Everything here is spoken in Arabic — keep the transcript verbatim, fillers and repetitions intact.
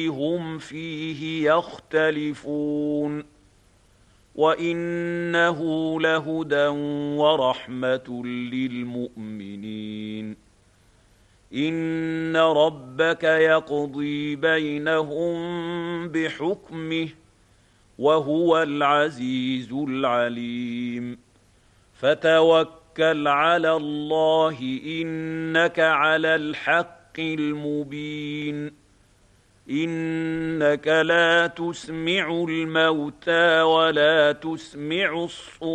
هم فيه يختلفون وإنه لهدى ورحمة للمؤمنين. إن ربك يقضي بينهم بحكمه وهو العزيز العليم. فتوكل على الله إنك على الحق المبين. إنك لا تسمع الموتى ولا تسمع الصم